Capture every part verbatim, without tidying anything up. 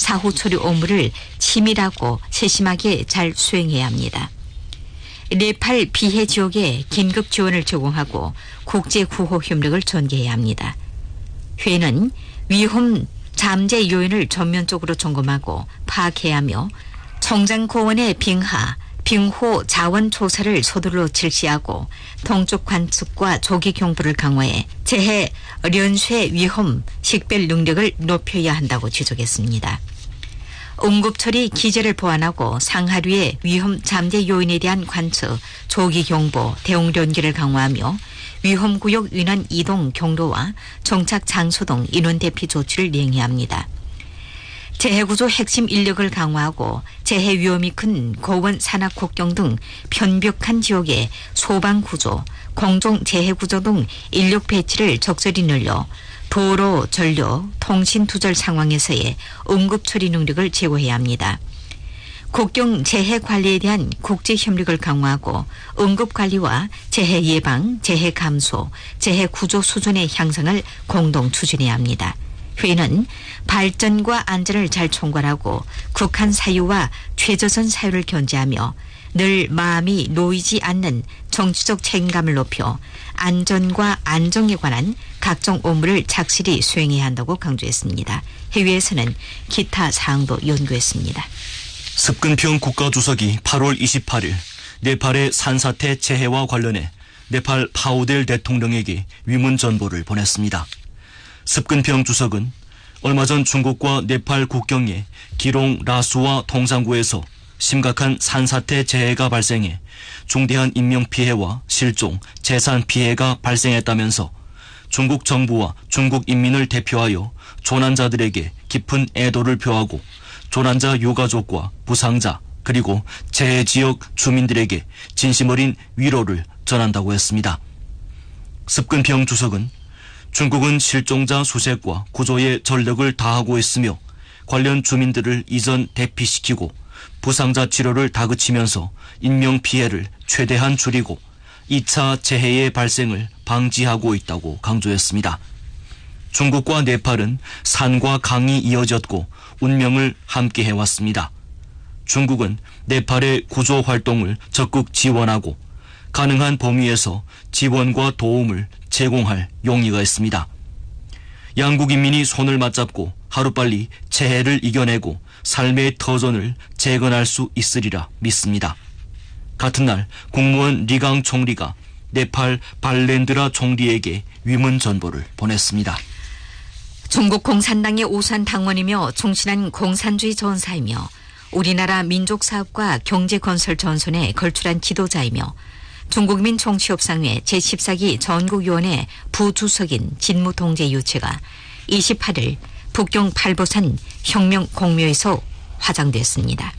사후 처리 업무를 치밀하고 세심하게 잘 수행해야 합니다. 네팔 피해 지역에 긴급 지원을 제공하고 국제 구호 협력을 전개해야 합니다. 회의는 위험 잠재 요인을 전면적으로 점검하고 파악해야 하며 청장고원의 빙하, 빙호 자원 조사를 서둘러 실시하고 동쪽 관측과 조기 경보를 강화해 재해 연쇄 위험 식별 능력을 높여야 한다고 지적했습니다. 응급처리 기제를 보완하고 상하류의 위험 잠재 요인에 대한 관측, 조기 경보, 대응 연계를 강화하며 위험구역 인원 이동 경로와 정착 장소 등 인원 대피 조치를 이행해야 합니다. 재해구조 핵심 인력을 강화하고 재해 위험이 큰 고원 산악 국경 등 편벽한 지역에 소방구조, 공동재해구조 등 인력 배치를 적절히 늘려 도로, 전력, 통신 두절 상황에서의 응급처리 능력을 제고해야 합니다. 국경 재해 관리에 대한 국제 협력을 강화하고 응급 관리와 재해 예방, 재해 감소, 재해 구조 수준의 향상을 공동 추진해야 합니다. 회의는 발전과 안전을 잘 총괄하고 국한 사유와 최저선 사유를 견제하며 늘 마음이 놓이지 않는 정치적 책임감을 높여 안전과 안정에 관한 각종 업무를 착실히 수행해야 한다고 강조했습니다. 회의에서는 기타 사항도 연구했습니다. 습근평 국가주석이 팔월 이십팔일 네팔의 산사태 재해와 관련해 네팔 파우델 대통령에게 위문 전보를 보냈습니다. 습근평 주석은 얼마 전 중국과 네팔 국경의 기롱 라수와 통상구에서 심각한 산사태 재해가 발생해 중대한 인명피해와 실종, 재산 피해가 발생했다면서 중국 정부와 중국 인민을 대표하여 조난자들에게 깊은 애도를 표하고 조난자 유가족과 부상자 그리고 재해 지역 주민들에게 진심 어린 위로를 전한다고 했습니다. 습근평 주석은 중국은 실종자 수색과 구조에 전력을 다하고 있으며 관련 주민들을 이전 대피시키고 부상자 치료를 다그치면서 인명피해를 최대한 줄이고 이 차 재해의 발생을 방지하고 있다고 강조했습니다. 중국과 네팔은 산과 강이 이어졌고 운명을 함께 해왔습니다. 중국은 네팔의 구조 활동을 적극 지원하고 가능한 범위에서 지원과 도움을 제공할 용의가 있습니다. 양국 인민이 손을 맞잡고 하루빨리 재해를 이겨내고 삶의 터전을 재건할 수 있으리라 믿습니다. 같은 날 국무원 리강 총리가 네팔 발렌드라 총리에게 위문 전보를 보냈습니다. 중국 공산당의 우수한 당원이며 충실한 공산주의 전사이며 우리나라 민족사업과 경제건설 전선에 걸출한 지도자이며 중국민 정치협상회 제십사기 전국위원회 부주석인 진무동재 유치가 이십팔일 북경 팔보산 혁명공묘에서 화장됐습니다.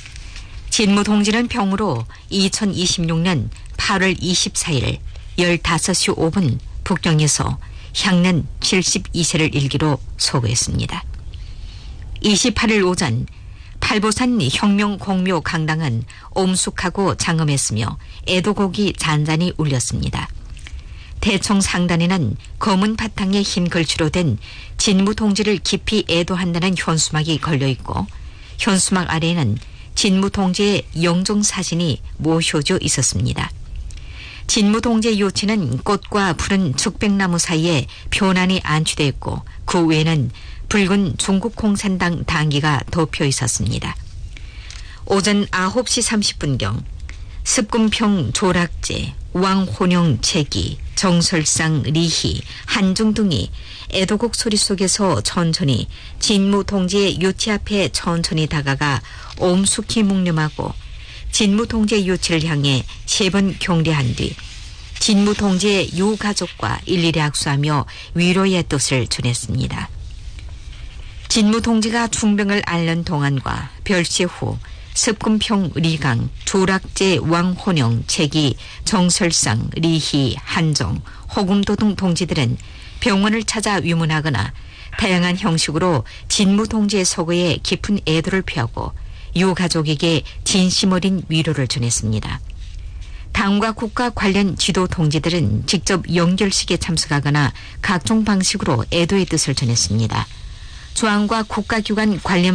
진무동지는 병으로 이천이십육년 팔월 이십사일 열다섯시 오분 북경에서 향년 칠십이세를 일기로 소거했습니다. 이십팔일 오전 팔보산 혁명공묘 강당은 엄숙하고 장엄했으며 애도곡이 잔잔히 울렸습니다. 대청 상단에는 검은 바탕에 흰 글씨로 된 진무동지를 깊이 애도한다는 현수막이 걸려있고 현수막 아래에는 진무동지의 영정사진이 모셔져 있었습니다. 진무동지의 요치는 꽃과 푸른 측백나무 사이에 표난이 안치되어 있고 그 외에는 붉은 중국 공산당 당기가 덮여 있었습니다. 오전 아홉시 삼십분경 습근평 조락제, 왕혼영 제기, 정설상 리희, 한중 등이 애도곡 소리 속에서 천천히 진무동지의 요치 앞에 천천히 다가가 엄숙히 묵념하고 진무동지의 요치를 향해 세 번 경례한 뒤 진무동지의 유가족과 일일이 악수하며 위로의 뜻을 전했습니다. 진무동지가 중병을 앓는 동안과 별세 후 습근평 리강, 조락제 왕혼영, 제기, 정설상, 리희, 한정, 호금도 등 동지들은 병원을 찾아 위문하거나 다양한 형식으로 진무동지의 서거에 깊은 애도를 표하고 유가족에게 진심 어린 위로를 전했습니다. 당과 국가 관련 지도 동지들은 직접 영결식에 참석하거나 각종 방식으로 애도의 뜻을 전했습니다. 조항과 국가기관 관련